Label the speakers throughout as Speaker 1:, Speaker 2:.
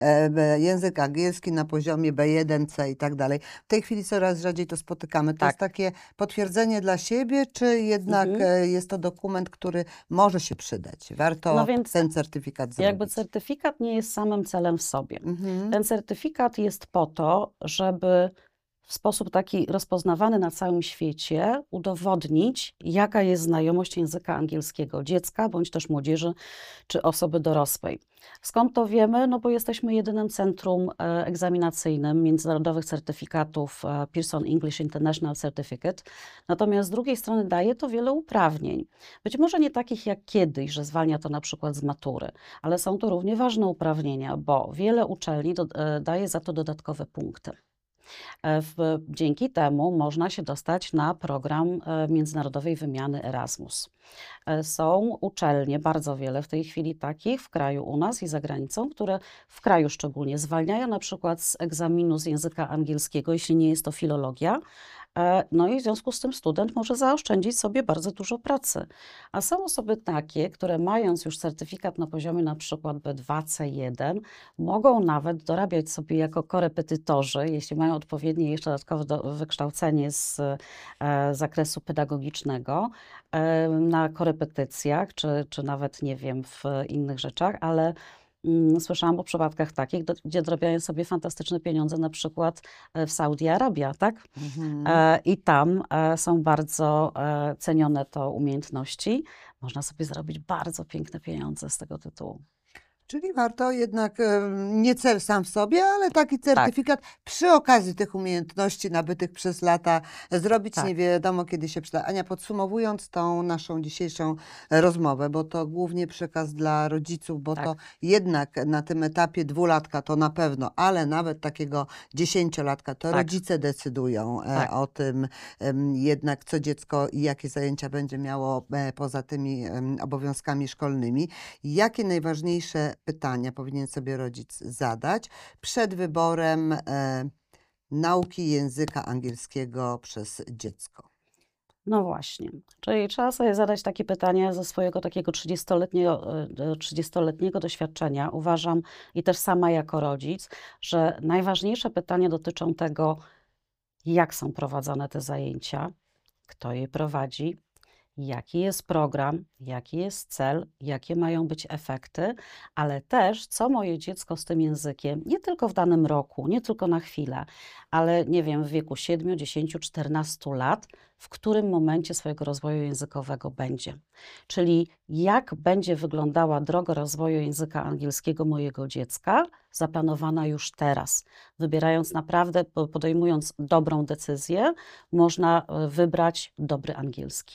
Speaker 1: język angielski na poziomie B1, C i tak dalej. W tej chwili coraz rzadziej to spotykamy. To jest
Speaker 2: Tak.
Speaker 1: takie potwierdzenie dla siebie, czy jednak jest to dokument, który może się przydać? Warto
Speaker 2: No więc
Speaker 1: ten certyfikat
Speaker 2: jakby
Speaker 1: zrobić.
Speaker 2: certyfikat nie jest samym celem w sobie.
Speaker 1: Mhm.
Speaker 2: Ten certyfikat jest po to, żeby w sposób taki rozpoznawany na całym świecie udowodnić, jaka jest znajomość języka angielskiego dziecka, bądź też młodzieży, czy osoby dorosłej. Skąd to wiemy? No bo jesteśmy jedynym centrum egzaminacyjnym międzynarodowych certyfikatów Pearson English International Certificate. Natomiast z drugiej strony daje to wiele uprawnień. Być może nie takich jak kiedyś, że zwalnia to na przykład z matury, ale są to równie ważne uprawnienia, bo wiele uczelni daje za to dodatkowe punkty. Dzięki temu można się dostać na program międzynarodowej wymiany Erasmus. Są uczelnie, bardzo wiele w tej chwili takich w kraju u nas i za granicą, które w kraju szczególnie zwalniają na przykład z egzaminu z języka angielskiego, jeśli nie jest to filologia. No i w związku z tym student może zaoszczędzić sobie bardzo dużo pracy. A są osoby takie, które mając już certyfikat na poziomie na przykład B2, C1, mogą nawet dorabiać sobie jako korepetytorzy, jeśli mają odpowiednie jeszcze dodatkowe wykształcenie z zakresu pedagogicznego, na korepetycjach, czy nawet nie wiem, w innych rzeczach, ale słyszałam o przypadkach takich, gdzie dorabiają sobie fantastyczne pieniądze, na przykład w Saudi Arabia, tak? I tam są bardzo cenione to umiejętności. Można sobie zarobić bardzo piękne pieniądze z tego tytułu.
Speaker 1: Czyli warto jednak nie cel sam w sobie, ale taki
Speaker 2: Tak,
Speaker 1: certyfikat przy okazji tych umiejętności nabytych przez lata zrobić, nie
Speaker 2: tak,
Speaker 1: wiadomo kiedy się przyda. Ania, podsumowując tą naszą dzisiejszą rozmowę, bo to głównie przekaz dla rodziców, bo to
Speaker 2: tak,
Speaker 1: jednak na tym etapie 2-latka to na pewno, ale nawet takiego 10-latka to
Speaker 2: tak,
Speaker 1: rodzice decydują
Speaker 2: tak.
Speaker 1: o tym jednak, co dziecko i jakie zajęcia będzie miało poza tymi obowiązkami szkolnymi. Jakie najważniejsze pytania powinien sobie rodzic zadać przed wyborem nauki języka angielskiego przez dziecko?
Speaker 2: No właśnie. Czyli trzeba sobie zadać takie pytania ze swojego takiego 30-letniego doświadczenia. Uważam i też sama jako rodzic, że najważniejsze pytania dotyczą tego, jak są prowadzone te zajęcia, kto je prowadzi, jaki jest program, jaki jest cel, jakie mają być efekty, ale też co moje dziecko z tym językiem, nie tylko w danym roku, nie tylko na chwilę, ale nie wiem, w wieku 7, 10, 14 lat, w którym momencie swojego rozwoju językowego będzie. Czyli jak będzie wyglądała droga rozwoju języka angielskiego mojego dziecka, zaplanowana już teraz. Wybierając naprawdę, podejmując dobrą decyzję, można wybrać dobry angielski.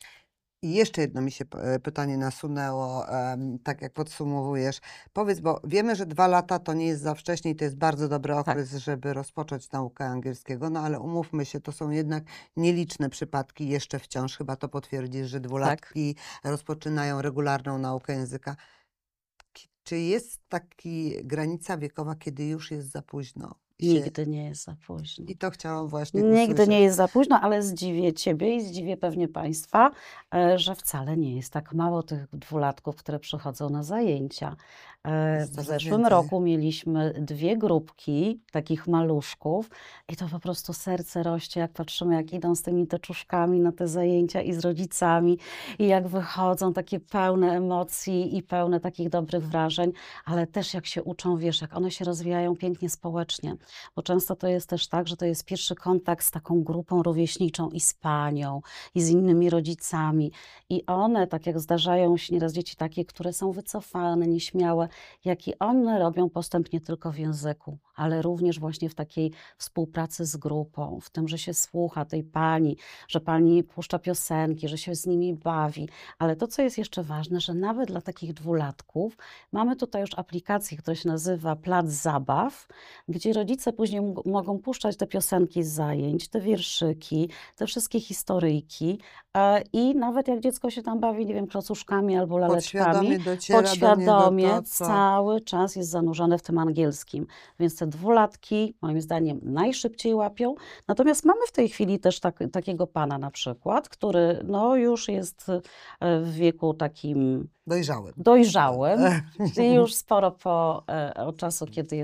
Speaker 1: I jeszcze jedno mi się pytanie nasunęło, tak jak podsumowujesz. Powiedz, bo wiemy, że 2 lata to nie jest za wcześnie i to jest bardzo dobry
Speaker 2: Tak,
Speaker 1: okres, żeby rozpocząć naukę angielskiego, no ale umówmy się, to są jednak nieliczne przypadki jeszcze wciąż, chyba to potwierdzisz, że
Speaker 2: tak.
Speaker 1: 2-latki rozpoczynają regularną naukę języka. Czy jest taki granica wiekowa, kiedy już jest za późno?
Speaker 2: Nigdy nie jest za późno.
Speaker 1: I to chciałam właśnie
Speaker 2: Nigdy
Speaker 1: usłyszeć.
Speaker 2: nie jest za późno, ale zdziwię Ciebie i zdziwię pewnie Państwa, że wcale nie jest tak mało tych 2-latków, które przychodzą na zajęcia.
Speaker 1: Jest
Speaker 2: W
Speaker 1: coraz
Speaker 2: zeszłym
Speaker 1: więcej.
Speaker 2: roku mieliśmy 2 grupki takich maluszków i to po prostu serce rośnie, jak patrzymy, jak idą z tymi teczuszkami na te zajęcia i z rodzicami i jak wychodzą takie pełne emocji i pełne takich dobrych wrażeń, ale też jak się uczą, wiesz, jak one się rozwijają pięknie społecznie, bo często to jest też tak, że to jest pierwszy kontakt z taką grupą rówieśniczą i z panią, i z innymi rodzicami. I one, tak jak zdarzają się nieraz dzieci takie, które są wycofane, nieśmiałe, jak i one robią postęp nie tylko w języku, ale również właśnie w takiej współpracy z grupą, w tym, że się słucha tej pani, że pani puszcza piosenki, że się z nimi bawi. Ale to, co jest jeszcze ważne, że nawet dla takich 2-latków mamy tutaj już aplikację, która się nazywa Plac Zabaw, gdzie rodzice rodzice później mogą puszczać te piosenki z zajęć, te wierszyki, te wszystkie historyjki i nawet jak dziecko się tam bawi, nie wiem, klocuszkami albo laleczkami,
Speaker 1: Podświadomie dociera do niego
Speaker 2: podświadomie
Speaker 1: to, co...
Speaker 2: cały czas jest zanurzone w tym angielskim. Więc te dwulatki, moim zdaniem, najszybciej łapią. Natomiast mamy w tej chwili też takiego pana na przykład, który no, już jest w wieku takim
Speaker 1: Dojrzałym.
Speaker 2: dojrzałym i już sporo od czasu, kiedy